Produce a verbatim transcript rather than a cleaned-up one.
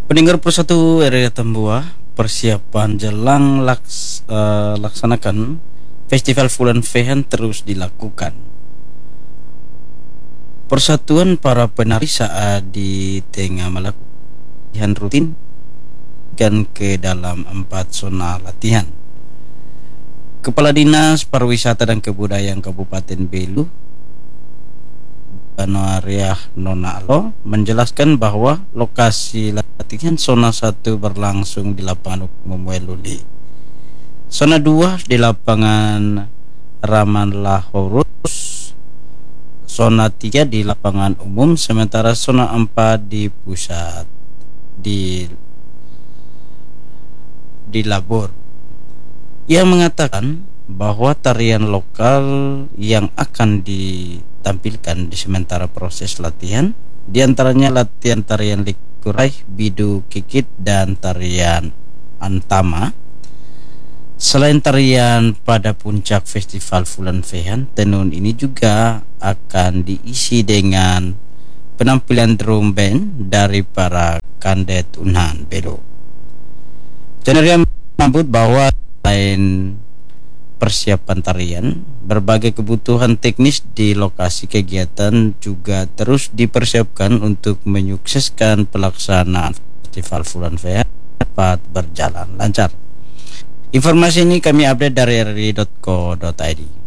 Pendengar Persatu R R Tambua, persiapan jelang laks, uh, laksanakan Festival Fulan Fehan terus dilakukan. Persatuan para penari saat di tengah melakukan latihan rutin dan ke dalam empat zona latihan. Kepala Dinas Pariwisata dan Kebudayaan Kabupaten Belu, Banuariah Nonalo, menjelaskan bahwa lokasi latihan zona satu berlangsung di lapangan umum Weluli, zona dua di lapangan Raman Lahorus, zona tiga di lapangan umum, sementara zona empat di pusat di di Labor. Ia mengatakan bahwa tarian lokal yang akan ditampilkan di sementara proses latihan, diantaranya latihan tarian likurai, bidu kikit, dan tarian antama. Selain tarian pada puncak Festival Fulan Fehan, tenun ini juga akan diisi dengan penampilan drum band dari para kandet Unhan Belu. Jeneria menyebut bahwa selain persiapan tarian, berbagai kebutuhan teknis di lokasi kegiatan juga terus dipersiapkan untuk menyukseskan pelaksanaan Festival Fulan Fehan dapat berjalan lancar. Informasi ini kami update dari r r i dot co dot i d.